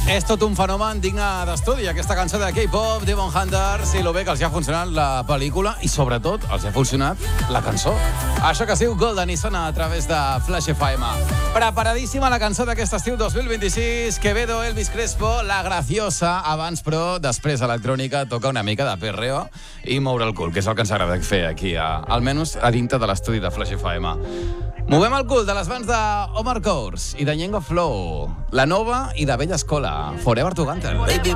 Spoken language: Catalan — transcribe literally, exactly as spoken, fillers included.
És tot un fenomen digne d'estudi, aquesta cançó de K-pop, Demon Hunters, i lo bé que els ha funcionat la pel·lícula i, sobretot, els ha funcionat la cançó. Això que es diu Golden i sona a través de Flash F M. Preparadíssima la cançó d'aquest estiu dos mil vint-i-sis, Quevedo, Elvis Crespo, La Graciosa, abans, però, després electrònica, toca una mica de perreo i moure el cul, que és el que ens agrada fer aquí, a, almenys a dintre de l'estudi de Flash F M. Movem el cul de les mans d'Omar Courtz i de Ñengo Flow, la nova i de vella escola, Forever Together. Baby,